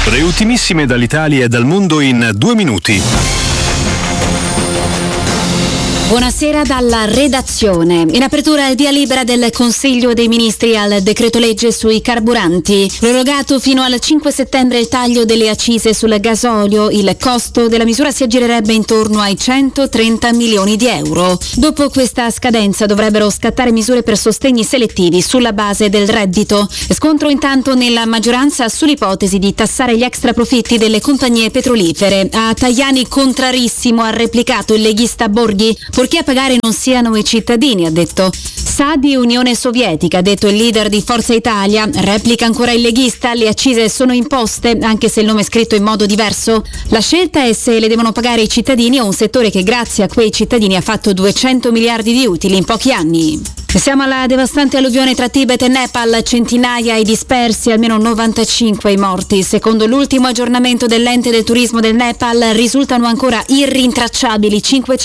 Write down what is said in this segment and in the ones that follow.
Le ultimissime dall'Italia e dal mondo in 2 minuti. Buonasera dalla redazione. In apertura il via libera del Consiglio dei Ministri al decreto legge sui carburanti. Prorogato fino al 5 settembre il taglio delle accise sul gasolio. Il costo della misura si aggirerebbe intorno ai 130 milioni di euro. Dopo questa scadenza dovrebbero scattare misure per sostegni selettivi sulla base del reddito. Scontro intanto nella maggioranza sull'ipotesi di tassare gli extra profitti delle compagnie petrolifere. A Tajani contrarissimo ha replicato il leghista Borghi. Purché a pagare non siano i cittadini, ha detto. Sa di Unione Sovietica, ha detto il leader di Forza Italia. Replica ancora il leghista, le accise sono imposte, anche se il nome è scritto in modo diverso. La scelta è se le devono pagare i cittadini o un settore che grazie a quei cittadini ha fatto 200 miliardi di utili in pochi anni. Siamo alla devastante alluvione tra Tibet e Nepal, centinaia i dispersi, almeno 95 i morti. Secondo l'ultimo aggiornamento dell'ente del turismo del Nepal risultano ancora irrintracciabili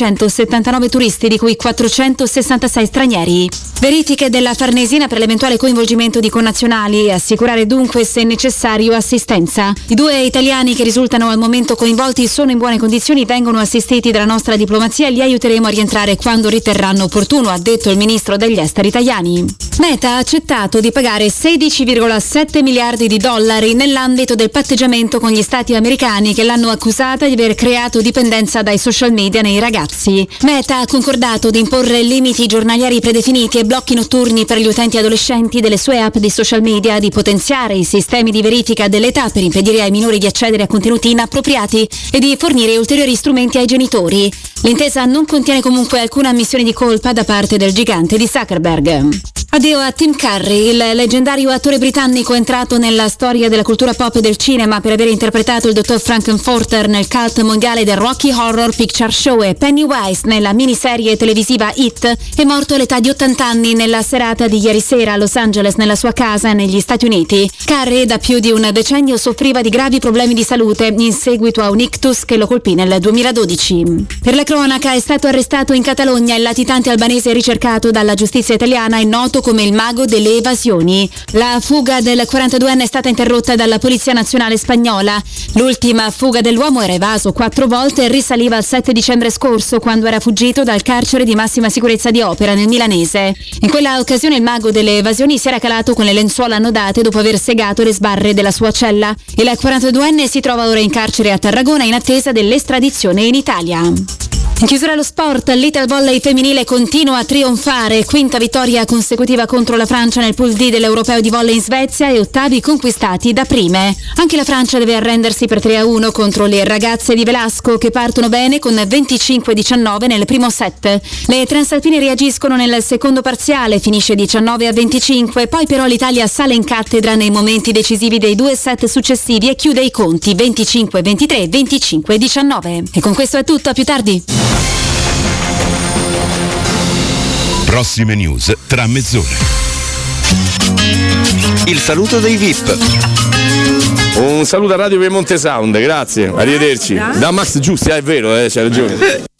579 turisti, di cui 466 stranieri. Verifiche della Farnesina per l'eventuale coinvolgimento di connazionali e assicurare dunque se necessario assistenza. I 2 italiani che risultano al momento coinvolti sono in buone condizioni, vengono assistiti dalla nostra diplomazia e li aiuteremo a rientrare quando riterranno opportuno, ha detto il ministro degli esteri italiani. Meta ha accettato di pagare 16,7 miliardi di dollari nell'ambito del patteggiamento con gli stati americani che l'hanno accusata di aver creato dipendenza dai social media nei ragazzi. Meta ha concordato di imporre limiti giornalieri predefiniti e blocchi notturni per gli utenti adolescenti delle sue app di social media, di potenziare i sistemi di verifica dell'età per impedire ai minori di accedere a contenuti inappropriati e di fornire ulteriori strumenti ai genitori. L'intesa non contiene comunque alcuna ammissione di colpa da parte del gigante di Zuckerberg. Addio a Tim Curry, il leggendario attore britannico entrato nella storia della cultura pop e del cinema per aver interpretato il dottor Frankenfurter nel cult mondiale del Rocky Horror Picture Show e Pennywise nella miniserie televisiva It, è morto all'età di 80 anni nella serata di ieri sera a Los Angeles, nella sua casa negli Stati Uniti. Curry da più di un decennio soffriva di gravi problemi di salute in seguito a un ictus che lo colpì nel 2012. Per la cronaca, è stato arrestato in Catalogna il latitante albanese ricercato dalla giustizia italiana e noto come il mago delle evasioni. La fuga del 42enne è stata interrotta dalla Polizia Nazionale spagnola. L'ultima fuga dell'uomo era evaso 4 volte e risaliva al 7 dicembre scorso, quando era fuggito dal carcere di massima sicurezza di Opera nel milanese. In quella occasione il mago delle evasioni si era calato con le lenzuola annodate dopo aver segato le sbarre della sua cella. Il 42enne si trova ora in carcere a Tarragona in attesa dell'estradizione in Italia. In chiusura allo sport, l'Ital Volley femminile continua a trionfare, 5ª vittoria consecutiva contro la Francia nel pool D dell'Europeo di volley in Svezia e 8vi conquistati da prime. Anche la Francia deve arrendersi per 3-1 contro le ragazze di Velasco, che partono bene con 25-19 nel primo set. Le transalpine reagiscono nel secondo parziale, finisce 19-25, poi però l'Italia sale in cattedra nei momenti decisivi dei 2 set successivi e chiude i conti 25-23, 25-19. E con questo è tutto, a più tardi. Prossime news tra mezz'ora. Il saluto dei VIP. Un saluto a Radio Piemonte Sound, grazie, arrivederci. Da Max Giusti, è vero, c'hai ragione.